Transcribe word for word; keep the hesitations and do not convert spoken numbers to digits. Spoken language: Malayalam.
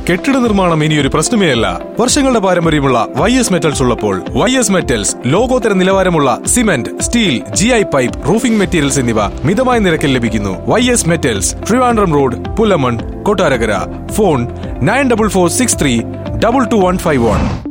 കെട്ടിട നിർമ്മാണം ഇനിയൊരു പ്രശ്നമേ അല്ല. വർഷങ്ങളുടെ പാരമ്പര്യമുള്ള വൈ എസ് മെറ്റൽസ് ഉള്ളപ്പോൾ വൈ എസ് മെറ്റൽസ് ലോകോത്തര നിലവാരമുള്ള cement, steel, G I pipe, roofing materials എന്നിവ മിതമായ നിരക്കിൽ ലഭിക്കുന്നു. Y S metals, Trivandrum road, Pullamon, Kottarakkara. Phone nine double four six three double two one five one.